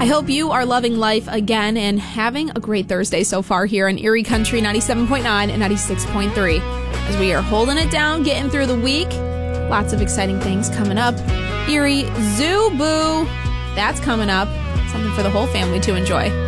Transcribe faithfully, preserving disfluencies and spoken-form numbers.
I hope you are loving life again and having a great Thursday so far here on Erie Country ninety-seven point nine and ninety-six point three. As we are holding it down, getting through the week, lots of exciting things coming up. Erie Zoo Boo, that's coming up. Something for the whole family to enjoy.